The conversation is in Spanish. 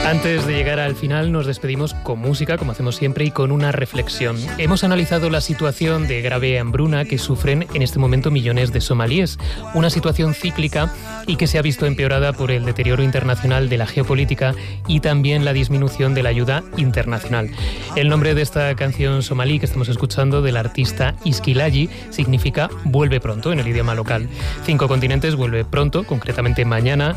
Antes de llegar al final nos despedimos con música, como hacemos siempre, y con una reflexión. Hemos analizado la situación de grave hambruna que sufren en este momento millones de somalíes, una situación cíclica y que se ha visto empeorada por el deterioro internacional de la geopolítica y también la disminución de la ayuda internacional. El nombre de esta canción somalí que estamos escuchando, del artista Iskilaji, significa vuelve pronto en el idioma local. 5 Continentes vuelve pronto, concretamente mañana,